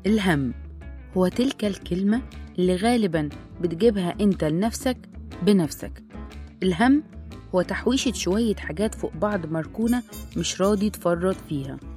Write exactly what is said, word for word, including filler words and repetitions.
الهم هو تلك الكلمة اللي غالباً بتجيبها أنت لنفسك بنفسك. الهم هو تحويشة شوية حاجات فوق بعض مركونة مش راضي تفرط فيها.